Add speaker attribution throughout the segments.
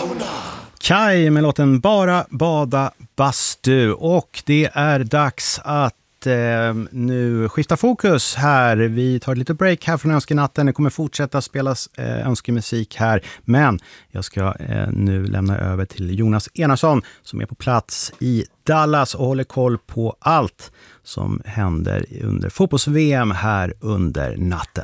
Speaker 1: Kai med låten Bara bada bastu, och det är dags att nu skifta fokus här. Vi tar ett litet break här från Önskenatten. Det kommer fortsätta spelas önskemusik här, men jag ska nu lämna över till Jonas Enarsson som är på plats i Dallas och håller koll på allt som händer under fotbolls-VM här under natten.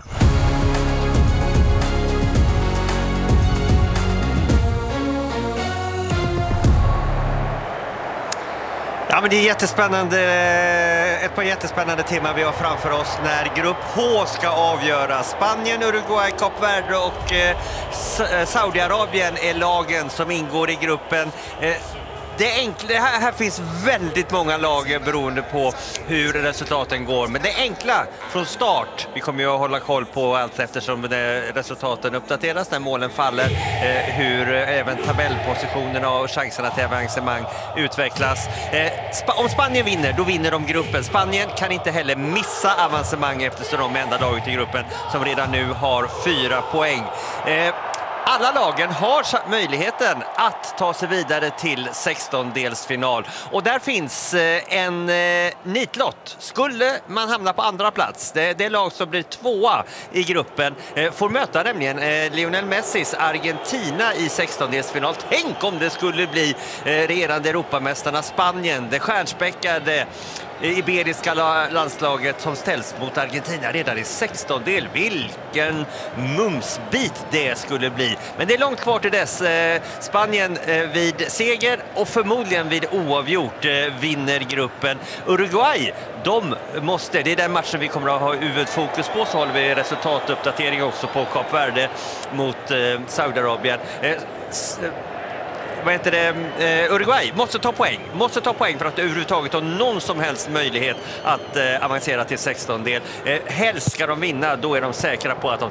Speaker 2: Ja, men det är jättespännande, ett par jättespännande teman vi har framför oss när grupp H ska avgöras. Spanien, Uruguay, Kap Verde och Saudiarabien är lagen som ingår i gruppen. Det här finns väldigt många lag beroende på hur resultaten går. Men det enkla från start, vi kommer ju att hålla koll på allt eftersom resultaten uppdateras när målen faller. Hur även tabellpositionerna och chanserna till avancemang utvecklas. Om Spanien vinner, då vinner de gruppen. Spanien kan inte heller missa avancemang eftersom de är enda laget i gruppen som redan nu har 4 poäng. Alla lagen har möjligheten att ta sig vidare till 16-delsfinal. Och där finns en nitlott. Skulle man hamna på andra plats, det lag som blir 2:a i gruppen får möta nämligen Lionel Messis Argentina i 16-delsfinal. Tänk om det skulle bli regerande Europamästarna Spanien, det stjärnspäckade iberiska landslaget som ställs mot Argentina redan i 16-del. Vilken mumsbit det skulle bli. Men det är långt kvar till dess. Spanien vid seger och förmodligen vid oavgjort vinner gruppen. Uruguay, det är den matchen vi kommer att ha huvudfokus på. Så håller vi resultatuppdatering också på Kap Verde mot Saudiarabien. Uruguay måste ta poäng för att överhuvudtaget ha någon som helst möjlighet att avancera till 16-del. Helst ska de vinna, då är de säkra på att de